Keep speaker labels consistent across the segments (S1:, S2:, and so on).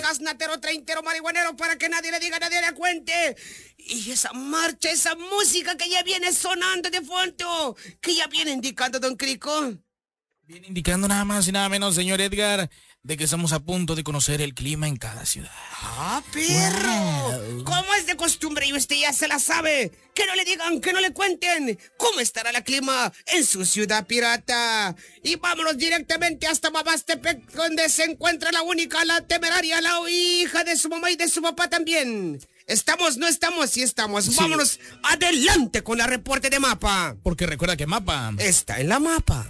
S1: gasnatero, treintero, marihuanero, para que nadie le diga, nadie le cuente. Y esa marcha, esa música que ya viene sonando de fondo, que ya viene indicando don Crico.
S2: Viene indicando nada más y nada menos, señor Edgar, de que estamos a punto de conocer el clima en cada ciudad.
S1: ¡Ah, perro! Wow. Como es de costumbre y usted ya se la sabe. Que no le digan, que no le cuenten cómo estará el clima en su ciudad pirata. Y vámonos directamente hasta Mapastepec, donde se encuentra la única, la temeraria, la hija de su mamá y de su papá también. ¿Estamos? ¿No estamos? Sí estamos. Sí. Vámonos adelante con la reporte de Mapa.
S2: Porque recuerda que Mapa
S1: está en la Mapa.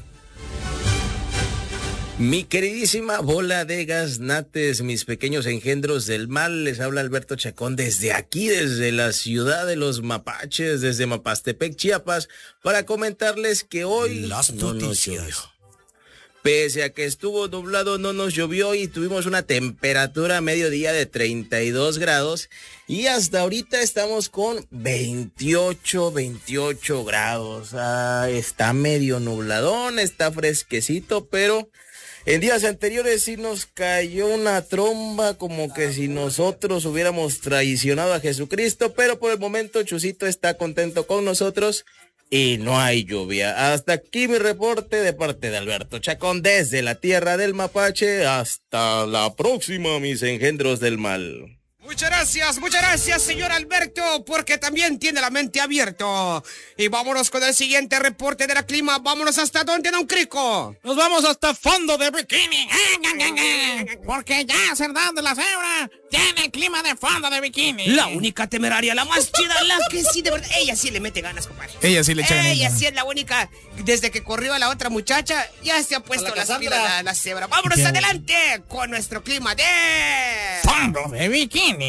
S3: Mi queridísima bola de gaznates, mis pequeños engendros del mal, les habla Alberto Chacón desde aquí, desde la ciudad de los mapaches, desde Mapastepec, Chiapas, para comentarles que hoy
S2: las noticias.
S3: Pese a que estuvo nublado, no nos llovió y tuvimos una temperatura a mediodía de 32 grados y hasta ahorita estamos con 28 grados. Está medio nubladón, está fresquecito, pero en días anteriores sí nos cayó una tromba como que si nosotros hubiéramos traicionado a Jesucristo, pero por el momento Chusito está contento con nosotros y no hay lluvia. Hasta aquí mi reporte de parte de Alberto Chacón desde la tierra del mapache. Hasta la próxima, mis engendros del mal.
S1: Muchas gracias, señor Alberto, porque también tiene la mente abierta. Y vámonos con el siguiente reporte de la clima. Vámonos hasta donde, don Crico.
S2: Nos vamos hasta fondo de bikini. Porque ya Cerdán de la Cebra tiene clima de fondo de bikini.
S1: La única temeraria, la más chida, la que sí, de verdad. Ella sí le mete ganas, compadre.
S2: Ella sí le echa ganas.
S1: Ella sí es la única. Desde que corrió a la otra muchacha, ya se ha puesto las pilas la cebra. Vámonos adelante con nuestro clima de
S2: fondo de bikini.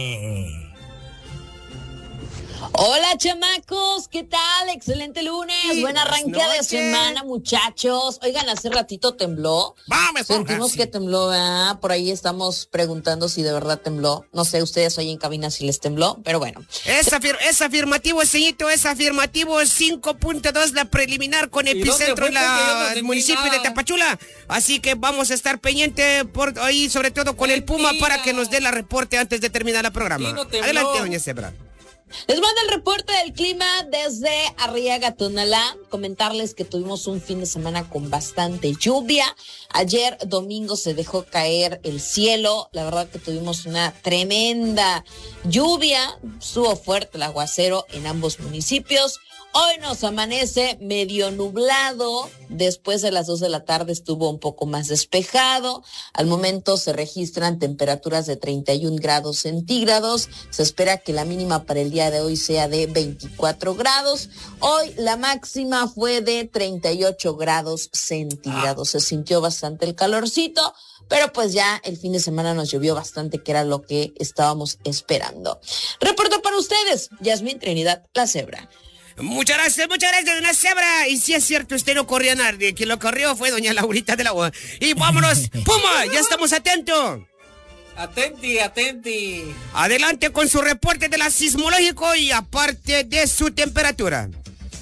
S4: Hola chamacos, ¿qué tal? Excelente lunes, buen arranque de semana, muchachos. Oigan, hace ratito tembló. Sentimos que tembló, ¿verdad? Por ahí estamos preguntando si de verdad tembló. No sé, ustedes ahí en cabina si les tembló, pero bueno.
S1: Es afirmativo, señorito, es afirmativo. 5.2 la preliminar con epicentro en el municipio de Tapachula. Así que vamos a estar pendiente por ahí, sobre todo con el Puma, para que nos dé la reporte antes de terminar el programa. Adelante, doña Zebra.
S4: Les mando el reporte del clima desde Arriaga, Tonalá. Comentarles que tuvimos un fin de semana con bastante lluvia. Ayer domingo se dejó caer el cielo. La verdad que tuvimos una tremenda lluvia. Estuvo fuerte el aguacero en ambos municipios. Hoy nos amanece medio nublado. Después de las 2 de la tarde estuvo un poco más despejado. Al momento se registran temperaturas de 31 grados centígrados. Se espera que la mínima para el día de hoy sea de 24 grados. Hoy la máxima fue de 38 grados centígrados. Se sintió bastante el calorcito, pero pues ya el fin de semana nos llovió bastante, que era lo que estábamos esperando. Reporto para ustedes, Yasmín Trinidad, la Cebra.
S1: Muchas gracias, doña Zebra. Y si es cierto, usted no corrió a nadie. Quien lo corrió fue doña Laurita del Agua. Y vámonos, Puma, ya estamos atentos.
S5: Atenti.
S1: Adelante con su reporte de la sismológico y aparte de su temperatura.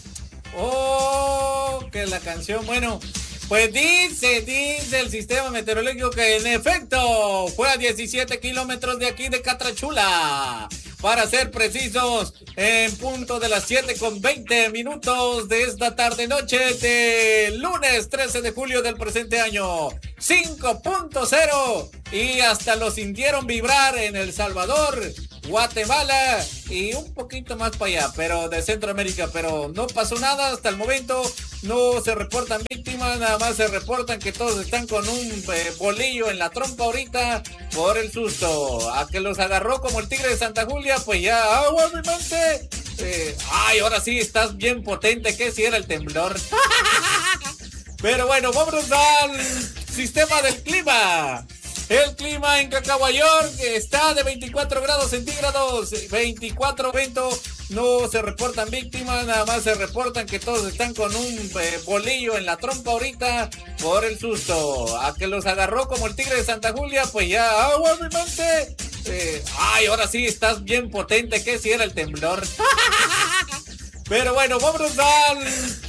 S5: Que la canción, bueno, pues dice el sistema meteorológico que en efecto fue a 17 kilómetros de aquí de Catrachula. Para ser precisos, en punto de las 7:20 de esta tarde-noche de lunes 13 de julio del presente año. 5.0 y hasta lo sintieron vibrar en El Salvador, Guatemala y un poquito más para allá, pero de Centroamérica, pero no pasó nada hasta el momento. No se reportan víctimas, nada más se reportan que todos están con un bolillo en la trompa ahorita por el susto. A que los agarró como el tigre de Santa Julia, pues ya, agua mi mente. Ahora sí estás bien potente, que si era el temblor. Pero bueno, vámonos al sistema del clima. El clima en Cacahuayor está de 24 grados centígrados, 24 vientos. No se reportan víctimas, nada más se reportan que todos están con un bolillo en la trompa ahorita por el susto. A que los agarró como el tigre de Santa Julia, pues ya, agua mi mente. Ahora sí estás bien potente, que si era el temblor. Pero bueno, vámonos al